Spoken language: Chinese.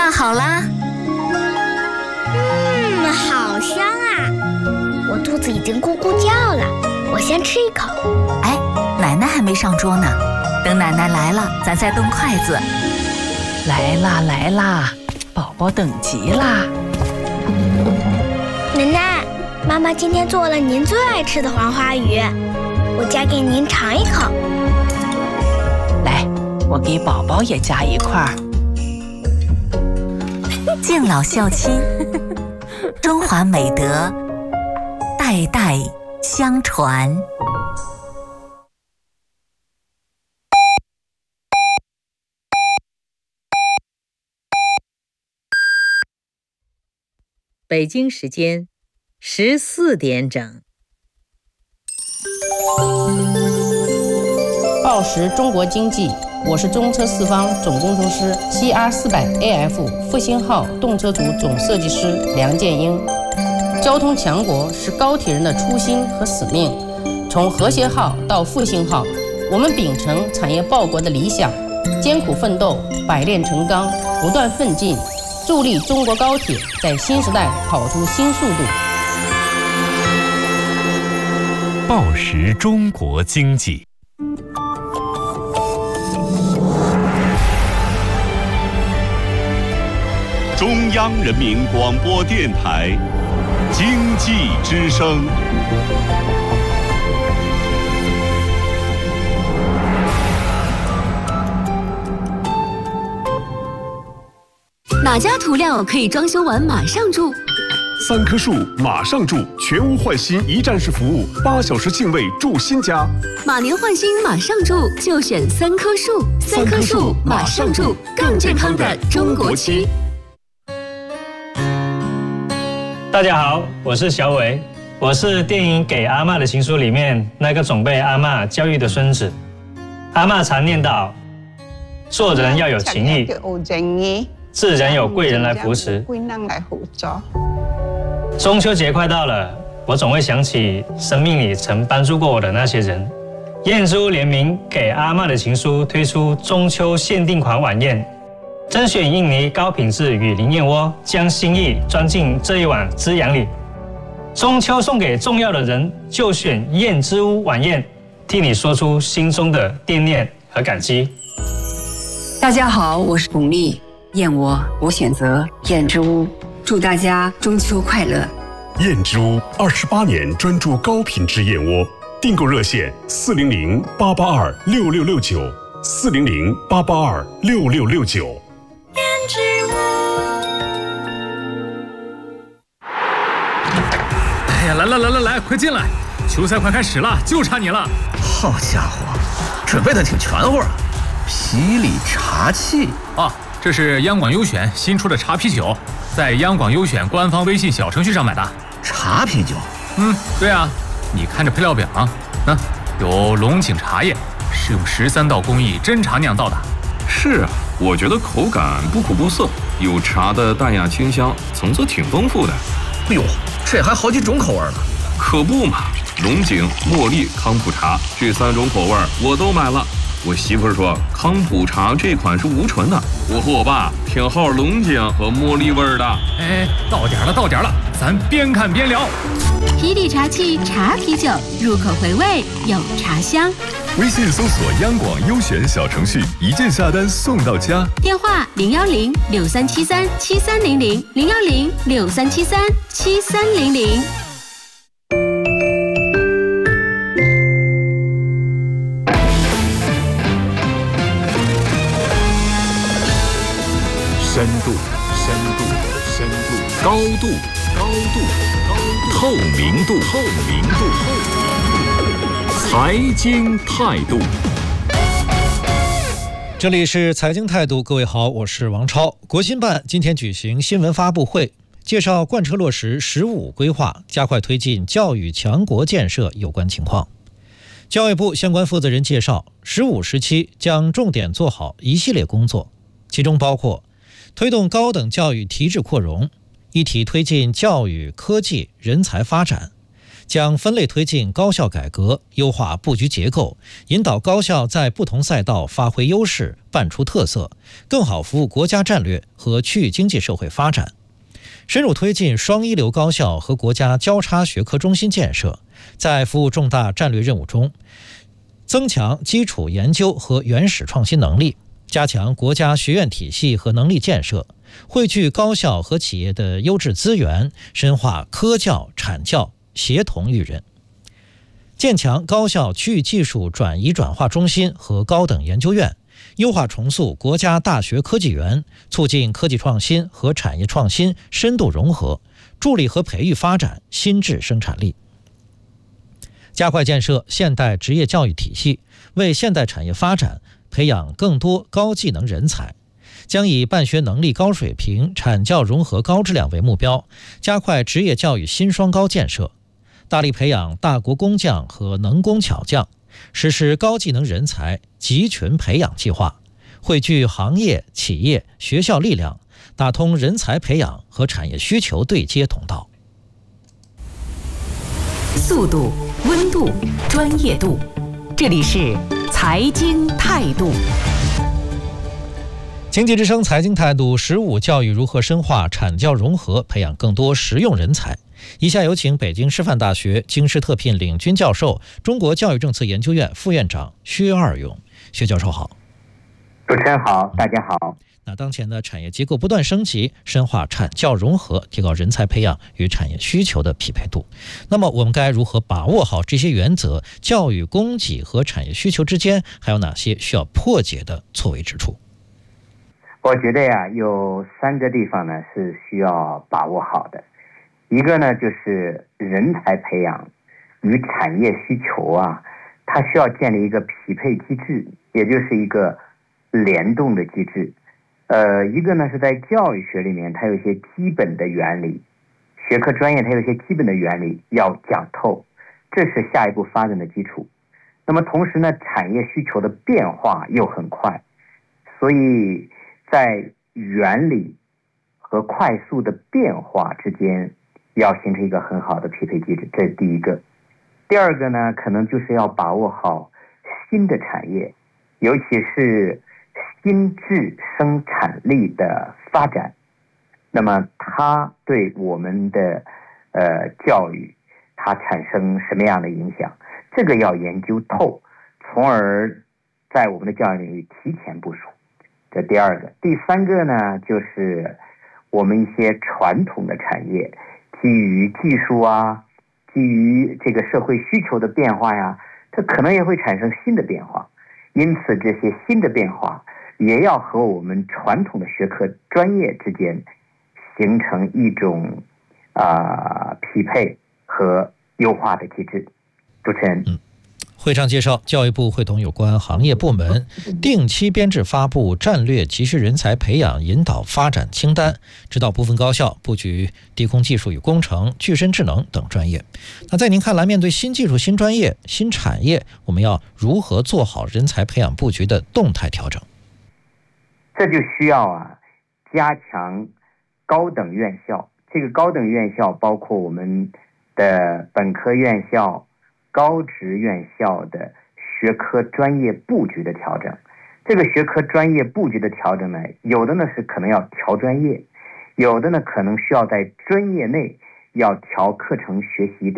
饭好啦。 好香啊！我肚子已经咕咕叫了，我先吃一口。 哎，奶奶还没上桌呢，等奶奶来了，咱再动筷子。 来啦来啦，宝宝等急啦！ 奶奶，妈妈今天做了您最爱吃的黄花鱼，我夹给您尝一口。 来，我给宝宝也夹一块。 敬老孝亲，中华美德代代相传。 北京时间14点整。 报时中国经济，我是中车四方总工程师 CR400AF 复兴号动车组总设计师梁建英。交通强国是高铁人的初心和使命。从和谐号到复兴号，我们秉承产业报国的理想，艰苦奋斗，百炼成钢，不断奋进，助力中国高铁在新时代跑出新速度。 报时中国经济。中央人民广播电台经济之声。 哪家涂料可以装修完马上住 ？3棵树马上住，全屋换新一站式服务，8小时净位住新家。 马年换新马上住，就选3棵树。3棵树马上住，更健康的中国区。 大家好，我是小伟，我是电影《给阿嬷的情书》里面那个总被阿嬷教育的孙子。阿嬷常念叨，做人要有情义，自然有贵人来扶持。中秋节快到了，我总会想起生命里曾帮助过我的那些人。燕之屋联名《给阿嬷的情书》推出中秋限定款晚宴，甄选印尼高品质雨林燕窝，将心意装进这一碗滋养里。中秋送给重要的人，就选燕之屋晚宴，替你说出心中的惦念和感激。 大家好，我是巩俐，燕窝我选择燕之屋，祝大家中秋快乐。 燕之屋28年专注高品质燕窝，订购热线400-882-6669，400-882-6669。 哎呀，来，快进来！球赛快开始了，就差你了。 好家伙，准备的挺全乎啊！啤礼茶器啊，这是央广优选新出的茶啤酒，在央广优选官方微信小程序上买的。 茶啤酒？ 对啊，你看这配料表有龙井茶叶，是用13道工艺真茶酿造的。 是啊，我觉得口感不苦不涩，有茶的淡雅清香，层次挺丰富的。 哎呦，这还好几种口味呢。 可不嘛，龙井、茉莉、康普茶这3种口味我都买了。我媳妇说康普茶这款是无醇的，我和我爸偏好龙井和茉莉味的。 哎，到点了，咱边看边聊。 啤礼茶器茶啤酒，入口回味有茶香。 微信搜索央广优选小程序，一键下单送到家。 电话010-6373-7300，010-6373-7300。 深度，高度，透明度，财经态度。 这里是财经态度，各位好，我是王超。国新办今天举行新闻发布会，介绍贯彻落实15规划，加快推进教育强国建设有关情况。教育部相关负责人介绍，15时期将重点做好一系列工作，其中包括推动高等教育提质扩容，一体推进教育、科技、人才发展， 将分类推进高校改革，优化布局结构，引导高校在不同赛道发挥优势，扮出特色，更好服务国家战略和区域经济社会发展。深入推进双一流高校和国家交叉学科中心建设，在服务重大战略任务中，增强基础研究和原始创新能力，加强国家学院体系和能力建设，汇聚高校和企业的优质资源，深化科教产教协同育人，建强高校区域技术转移转化中心和高等研究院，优化重塑国家大学科技园，促进科技创新和产业创新深度融合，助力和培育发展新质生产力。加快建设现代职业教育体系，为现代产业发展培养更多高技能人才，将以办学能力高水平、产教融合高质量为目标，加快职业教育新双高建设，大力培养大国工匠和能工巧匠，实施高技能人才集群培养计划，汇聚行业、企业、学校力量，打通人才培养和产业需求对接通道。 速度、温度、专业度，这里是财经态度。 经济之声财经态度15，教育如何深化产教融合，培养更多实用人才。以下有请北京师范大学京师特聘领军教授、中国教育政策研究院副院长薛二勇。薛教授好。 主持人好，大家好。 那当前的产业结构不断升级，深化产教融合，提高人才培养与产业需求的匹配度。那么我们该如何把握好这些原则？教育供给和产业需求之间还有哪些需要破解的错位之处？ 我觉得呀，有3个地方呢是需要把握好的。一个呢就是人才培养与产业需求啊，它需要建立一个匹配机制，也就是一个联动的机制。一个呢是在教育学里面，它有一些基本的原理，学科专业它有一些基本的原理要讲透，这是下一步发展的基础。那么同时呢，产业需求的变化又很快，所以在原理和快速的变化之间要形成一个很好的匹配机制，这是第一个。第二个呢，可能就是要把握好新的产业，尤其是新质生产力的发展，那么它对我们的教育它产生什么样的影响，这个要研究透，从而在我们的教育领域提前部署。这第二个。第三个呢，就是我们一些传统的产业，基于技术啊，基于这个社会需求的变化呀，它可能也会产生新的变化，因此这些新的变化也要和我们传统的学科专业之间形成一种匹配和优化的机制。主持人。 会上介绍，教育部会同有关行业部门定期编制发布战略急需人才培养引导发展清单，指导部分高校布局低空技术与工程、具身智能等专业。那在您看来，面对新技术、新专业、新产业，我们要如何做好人才培养布局的动态调整？ 这就需要加强高等院校。这个高等院校包括我们的本科院校、高职院校的学科专业布局的调整。这个学科专业布局的调整呢，有的呢是可能要调专业，有的呢可能需要在专业内要调课程学习的